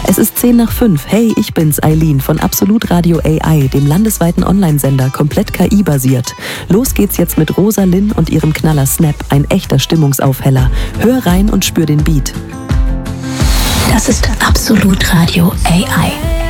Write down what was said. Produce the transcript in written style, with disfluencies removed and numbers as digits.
Es ist 5:10. Hey, ich bin's, Eileen von Absolut Radio AI, dem landesweiten Online-Sender, komplett KI-basiert. Los geht's jetzt mit Rosa Linn und ihrem Knaller Snap, ein echter Stimmungsaufheller. Hör rein und spür den Beat. Das ist Absolut Radio AI.